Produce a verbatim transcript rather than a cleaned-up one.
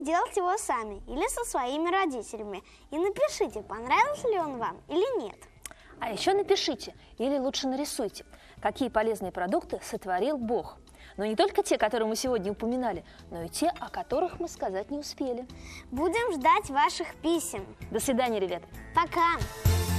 Делать его сами или со своими родителями. И напишите, понравился ли он вам или нет. А еще напишите, или лучше нарисуйте, какие полезные продукты сотворил Бог. Но не только те, которые мы сегодня упоминали, но и те, о которых мы сказать не успели. Будем ждать ваших писем. До свидания, ребята. Пока!